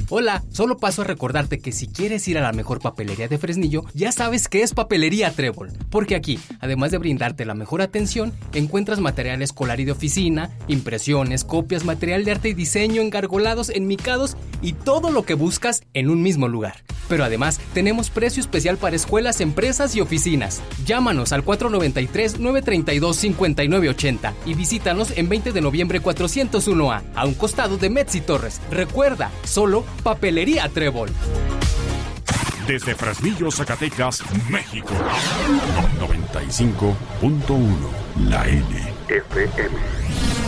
Hola, solo paso a recordarte que si quieres ir a la mejor papelería de Fresnillo, ya sabes que es Papelería Trébol. Porque aquí, además de brindarte la mejor atención, encuentras material escolar y de oficina, impresiones, copias, material de arte y diseño, engargolados, enmicados y todo lo que buscas en un mismo lugar. Pero además, tenemos precio especial para escuelas, empresas y oficinas. Llámanos al 493-932-5980 y visítanos en 20 de noviembre 401A, a un costado de Metzi Torres. Recuerda, solo Papelería Trébol. Desde Fresnillo, Zacatecas, México. 95.1 La N FM.